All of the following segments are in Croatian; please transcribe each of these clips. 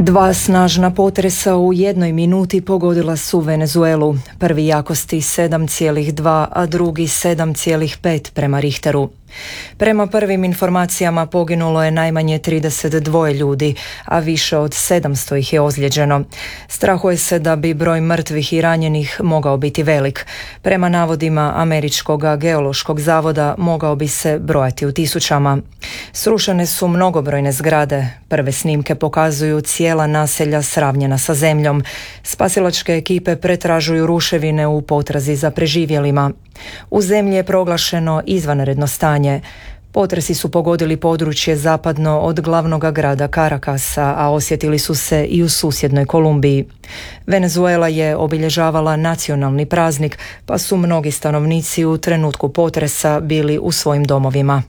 Dva snažna potresa u jednoj minuti pogodila su Venezuelu. Prvi jakosti 7,2, a drugi 7,5 prema Richteru. Prema prvim informacijama poginulo je najmanje 32 ljudi, a više od 700 ih je ozlijeđeno. Strahuje se da bi broj mrtvih i ranjenih mogao biti velik. Prema navodima Američkog geološkog zavoda mogao bi se brojati u tisućama. Srušene su mnogobrojne zgrade. Prve snimke pokazuju cijela naselja sravnjena sa zemljom. Spasilačke ekipe pretražuju ruševine u potrazi za preživjelima. U zemlji je proglašeno izvanredno stanje. Potresi su pogodili područje zapadno od glavnog grada Caracasa, a osjetili su se i u susjednoj Kolumbiji. Venezuela je obilježavala nacionalni praznik, pa su mnogi stanovnici u trenutku potresa bili u svojim domovima.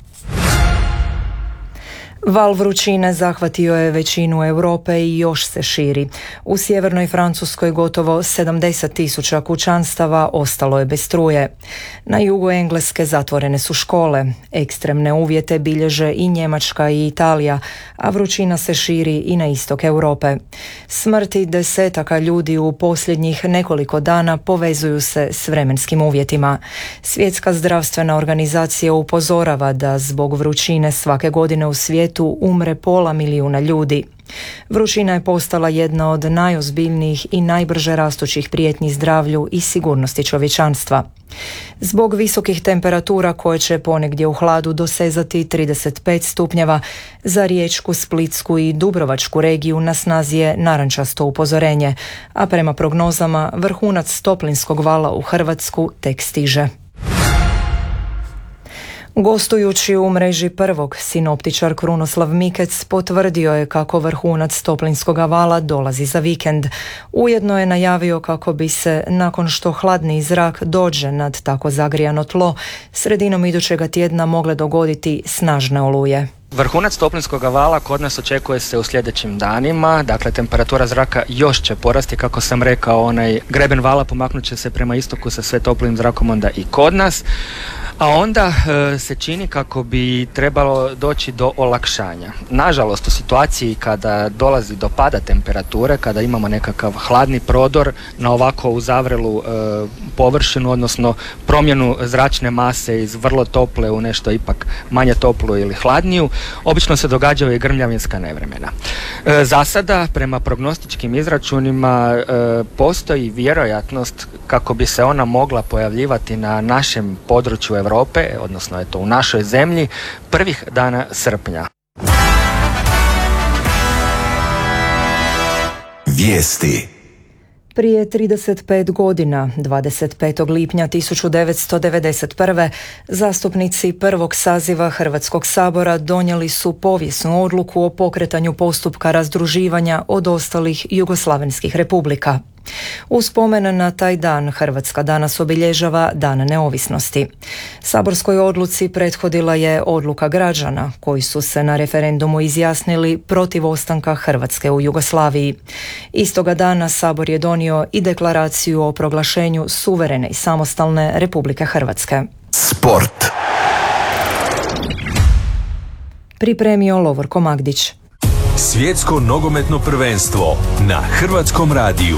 Val vrućine zahvatio je većinu Europe i još se širi. U sjevernoj Francuskoj gotovo 70.000 kućanstava ostalo je bez struje. Na jugu Engleske zatvorene su škole. Ekstremne uvjete bilježe i Njemačka i Italija, a vrućina se širi i na istok Europe. Smrti desetaka ljudi u posljednjih nekoliko dana povezuju se s vremenskim uvjetima. Svjetska zdravstvena organizacija upozorava da zbog vrućine svake godine u svijetu umre 500 milijuna ljudi. Vrućina je postala jedna od najozbiljnijih i najbrže rastućih prijetnji zdravlju i sigurnosti čovječanstva. Zbog visokih temperatura koje će ponegdje u hladu dosezati 35 stupnjeva, za Riječku, Splitsku i Dubrovačku regiju na snazi je narančasto upozorenje, a prema prognozama vrhunac toplinskog vala u Hrvatsku tek stiže. Gostujući u mreži prvog, sinoptičar Krunoslav Mikec potvrdio je kako vrhunac toplinskog vala dolazi za vikend. Ujedno je najavio kako bi se, nakon što hladni zrak dođe nad tako zagrijano tlo, sredinom idućega tjedna mogle dogoditi snažne oluje. Vrhunac toplinskog vala kod nas očekuje se u sljedećim danima, dakle temperatura zraka još će porasti, kako sam rekao, onaj greben vala pomaknut će se prema istoku sa sve toplim zrakom onda i kod nas, a onda se čini kako bi trebalo doći do olakšanja. Nažalost, u situaciji kada dolazi do pada temperature, kada imamo nekakav hladni prodor na ovako uzavrelu površinu, odnosno promjenu zračne mase iz vrlo tople u nešto ipak manje toplu ili hladniju, obično se događaju i grmljavinska nevremena. Za sada, prema prognostičkim izračunima, postoji vjerojatnost kako bi se ona mogla pojavljivati na našem području Europe, odnosno eto u našoj zemlji, prvih dana srpnja. Vijesti. Prije 35 godina, 25. lipnja 1991. zastupnici prvog saziva Hrvatskog sabora donijeli su povijesnu odluku o pokretanju postupka razdruživanja od ostalih jugoslavenskih republika. U spomen na taj dan Hrvatska danas obilježava Dan neovisnosti. Saborskoj odluci prethodila je odluka građana koji su se na referendumu izjasnili protiv ostanka Hrvatske u Jugoslaviji. Istoga dana Sabor je donio i deklaraciju o proglašenju suverene i samostalne Republike Hrvatske. Sport. Pripremio Lovorko Magdić. Svjetsko nogometno prvenstvo na Hrvatskom radiju.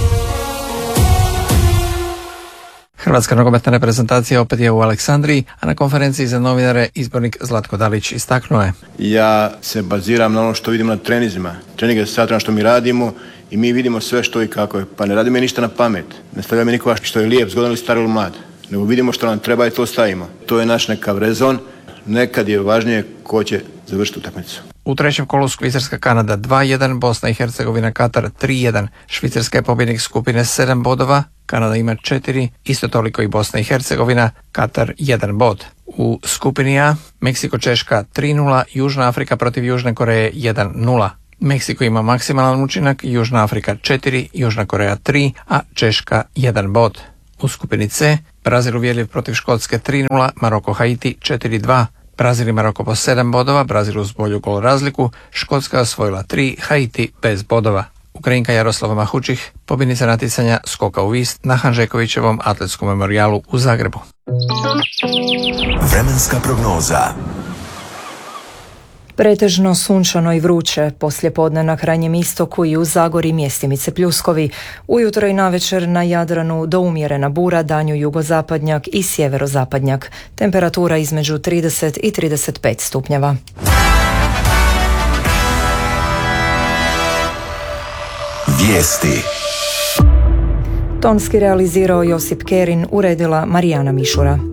Hrvatska nogometna reprezentacija opet je u Aleksandriji, a na konferenciji za novinare izbornik Zlatko Dalić istaknuo je: ja se baziram na ono što vidimo na treninzima. Trening je sat na što mi radimo i mi vidimo sve što i kako je. Pa ne radimo ništa na pamet. Ne stavljamo nikoga što je lijep, zgodan ili star ili mlad. Nego vidimo što nam treba i to stavimo. To je naš nekav rezon. Nekad je važnije ko će završiti utakmicu. U trećem kolu Švicarska Kanada 2-1, Bosna i Hercegovina Katar 3-1. Švicarska je pobjednik skupine 7 bodova, Kanada ima 4, isto toliko i Bosna i Hercegovina, Katar 1 bod. U skupini A Meksiko Češka 3-0, Južna Afrika protiv Južne Koreje 1-0. Meksiko ima maksimalan učinak, Južna Afrika 4, Južna Koreja 3, a Češka 1 bod. U skupini C Brazil uvjerljiv protiv Škotske 3-0, Maroko Haiti 4-2. Brazil i Maroko po 7 bodova, Brazil uz bolju gol razliku, Škotska osvojila 3, Haiti bez bodova. Ukrajinka Jaroslava Mahučih, pobjednica natjecanja skoka u vis na Hanžekovićevom atletskom memorijalu u Zagrebu. Vremenska prognoza. Pretežno sunčano i vruće, poslijepodne na krajnjem istoku i u Zagori mjestimice pljuskovi, ujutro i navečer na Jadranu do umjerena bura, danju jugozapadnjak i sjeverozapadnjak. Temperatura između 30 i 35 stupnjeva. Vijesti. Tonski realizirao Josip Kerin, uredila Marijana Mišura.